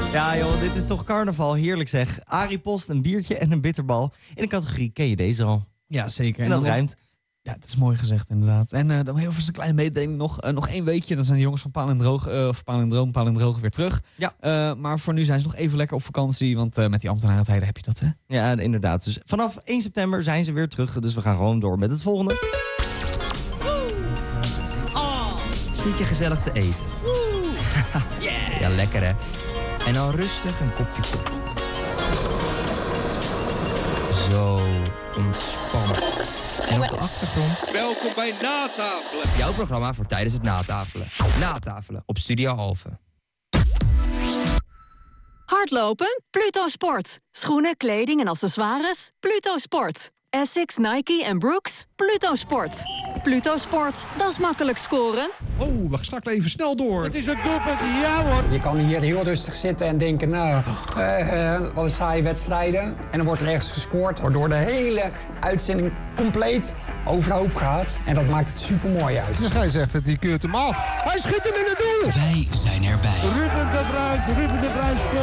Ja joh, dit is toch carnaval, heerlijk zeg. Arie Post, een biertje en een bitterbal. In de categorie ken je deze al. Ja, zeker. En dat rijmt. Ja, dat is mooi gezegd inderdaad. En dan heel even een kleine mededeling nog 1 weekje. Dan zijn de jongens van Paal en Droog weer terug. Ja. Maar voor nu zijn ze nog even lekker op vakantie. Want met die ambtenarentijden heb je dat, hè? Ja, inderdaad. Dus vanaf 1 september zijn ze weer terug. Dus we gaan gewoon door met het volgende. Zit je gezellig te eten? Ja, lekker hè. En dan rustig een kopje koffie. Zo, ontspannen. En op de achtergrond... Welkom bij Natafelen. Jouw programma voor tijdens het natafelen. Natafelen op Studio Alphen. Hardlopen? Pluto Sport. Schoenen, kleding en accessoires? Pluto Sport. Essex, Nike en Brooks? Pluto Sport. Pluto Sport, dat is makkelijk scoren. Oh, we starten even snel door. Het is een doelpunt, ja hoor. Je kan hier heel rustig zitten en denken, nou, wat een saaie wedstrijden. En dan wordt er ergens gescoord, waardoor de hele uitzending compleet overhoop gaat. En dat maakt het supermooi juist. Dan ga je zeggen, die keurt hem af. Hij schiet hem in het doel. Wij zijn erbij. Ruben de Bruin scoort.